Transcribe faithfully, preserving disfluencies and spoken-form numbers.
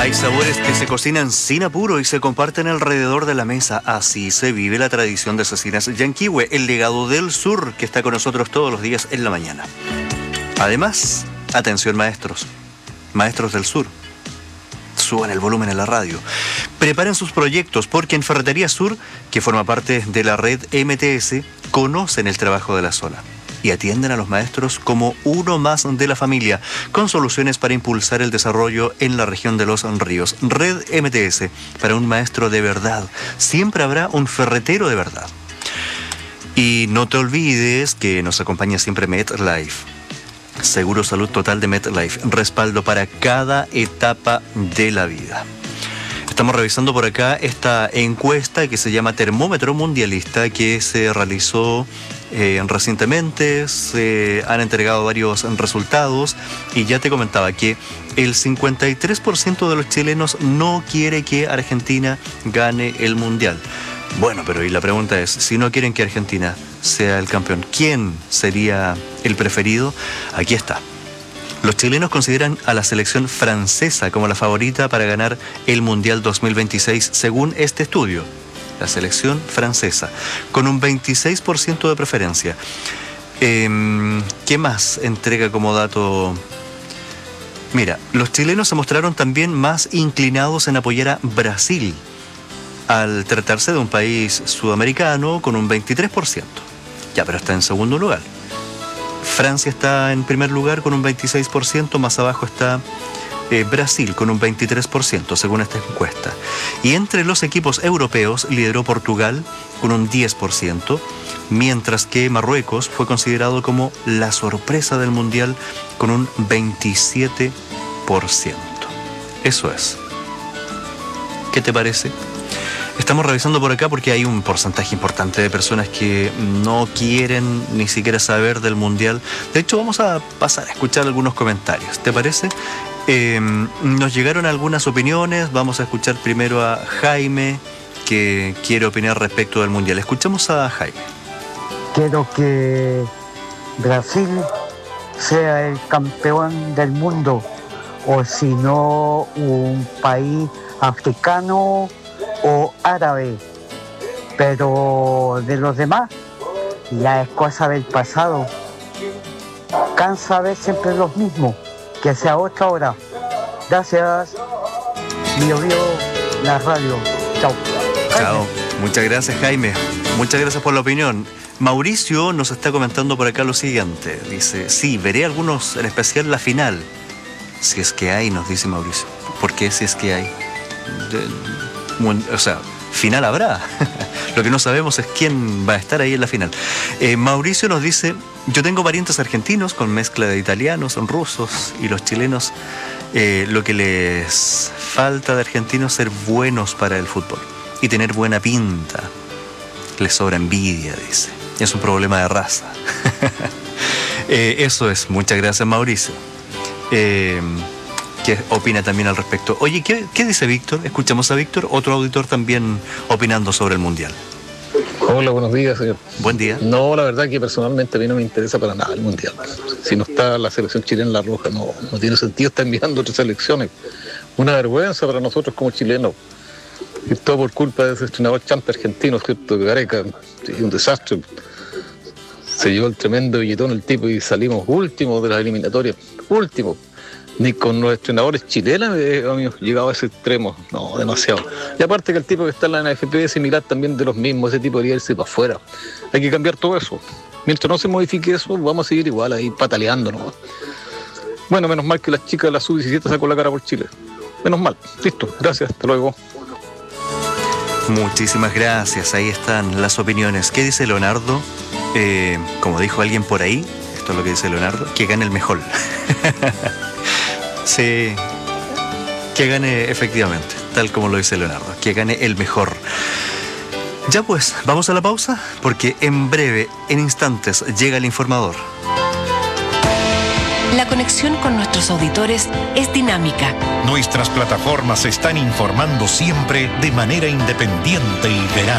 Hay sabores que se cocinan sin apuro y se comparten alrededor de la mesa. Así se vive la tradición de Cecinas Yanquihue, el legado del sur que está con nosotros todos los días en la mañana. Además, atención maestros, maestros del sur, suban el volumen en la radio. Preparen sus proyectos porque en Ferretería Sur, que forma parte de la red M T S, conocen el trabajo de la zona y atienden a los maestros como uno más de la familia, con soluciones para impulsar el desarrollo en la región de los ríos. Red M T S, para un maestro de verdad. Siempre habrá un ferretero de verdad. Y no te olvides que nos acompaña siempre MetLife. Seguro Salud Total de MetLife. Respaldo para cada etapa de la vida. Estamos revisando por acá esta encuesta que se llama Termómetro Mundialista, que se realizó eh, recientemente. Se han entregado varios resultados y ya te comentaba que el cincuenta y tres por ciento de los chilenos no quiere que Argentina gane el Mundial. Bueno, pero y la pregunta es, si no quieren que Argentina sea el campeón, ¿quién sería el preferido? Aquí está. Los chilenos consideran a la selección francesa como la favorita para ganar el Mundial dos mil veintiséis, según este estudio. La selección francesa, con un veintiséis por ciento de preferencia. Eh, ¿Qué más entrega como dato? Mira, los chilenos se mostraron también más inclinados en apoyar a Brasil, al tratarse de un país sudamericano, con un veintitrés por ciento. Ya, pero está en segundo lugar. Francia está en primer lugar con un veintiséis por ciento, más abajo está eh, Brasil con un veintitrés por ciento, según esta encuesta. Y entre los equipos europeos lideró Portugal con un diez por ciento, mientras que Marruecos fue considerado como la sorpresa del Mundial con un veintisiete por ciento. Eso es. ¿Qué te parece? Estamos revisando por acá porque hay un porcentaje importante de personas que no quieren ni siquiera saber del Mundial. De hecho, vamos a pasar a escuchar algunos comentarios. ¿Te parece? Eh, nos llegaron algunas opiniones. Vamos a escuchar primero a Jaime, que quiere opinar respecto del Mundial. Escuchamos a Jaime. Quiero que Brasil sea el campeón del mundo, o si no, un país africano o árabe, pero de los demás ya es cosa del pasado. Cansa ver siempre los mismos, que sea otra hora. Gracias. Bio Bio, la radio. Chao. Chao. Muchas gracias, Jaime. Muchas gracias por la opinión. Mauricio nos está comentando por acá lo siguiente. Dice, sí, veré algunos, en especial la final. Si es que hay, nos dice Mauricio. ¿Por qué si es que hay? De... O sea, final habrá. Lo que no sabemos es quién va a estar ahí en la final. Eh, Mauricio nos dice, yo tengo parientes argentinos con mezcla de italianos, rusos y los chilenos. Eh, lo que les falta de argentinos es ser buenos para el fútbol y tener buena pinta. Les sobra envidia, dice. Es un problema de raza. eh, eso es. Muchas gracias, Mauricio. Eh... ¿Qué opina también al respecto? Oye, ¿qué, qué dice Víctor? Escuchamos a Víctor, otro auditor también opinando sobre el Mundial. Hola, buenos días, señor. Buen día. No, la verdad que personalmente a mí no me interesa para nada el Mundial. Si no está la selección chilena en la roja, no, no tiene sentido estar enviando otras selecciones. Una vergüenza para nosotros como chilenos. Y todo por culpa de ese entrenador champ argentino, ¿cierto? Gareca, sí, un desastre. Se llevó el tremendo billetón el tipo y salimos últimos de las eliminatorias. Últimos. Ni con los entrenadores chilenos hemos llegado a ese extremo, no, demasiado. Y aparte que el tipo que está en la N F P es similar también de los mismos, ese tipo debería irse para afuera. Hay que cambiar todo eso. Mientras no se modifique eso, vamos a seguir igual ahí pataleando, ¿no? Bueno, menos mal que las chicas de la sub diecisiete sacó la cara por Chile. Menos mal. Listo, gracias, hasta luego. Muchísimas gracias, ahí están las opiniones. ¿Qué dice Leonardo? Eh, como dijo alguien por ahí, esto es lo que dice Leonardo, que gane el mejor. Sí, que gane efectivamente, tal como lo dice Leonardo, que gane el mejor. Ya pues, vamos a la pausa, porque en breve, en instantes, llega el informador. La conexión con nuestros auditores es dinámica. Nuestras plataformas están informando siempre de manera independiente y veraz.